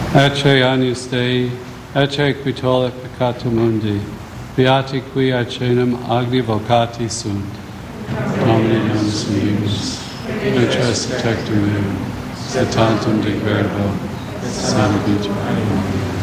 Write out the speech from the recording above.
Ecce agnus Dei, ecce qui tollit peccatum mundi, beati qui aecenum agni vocati sunt. Domini Deus meus, nutres tectum meum, et tantum de verbo, salvitur.